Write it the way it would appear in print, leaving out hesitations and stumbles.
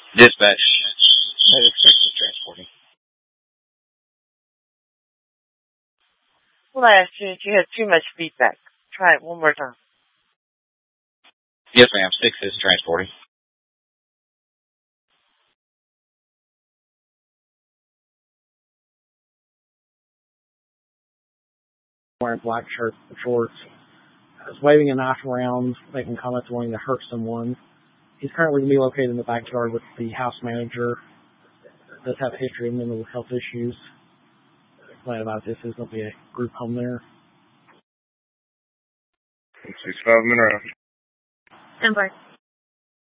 Dispatch. Medic 6 is transporting. Last unit, you had too much feedback. Try it one more time. Yes, ma'am. 6 is transporting. Wearing black shirt and shorts. Is waving a knife around, making comments wanting to hurt someone. He's currently going to be located in the backyard with the house manager. Does have a history of mental health issues. Glad about this. There's going to be a group home there. 6-5 minutes. Stand by.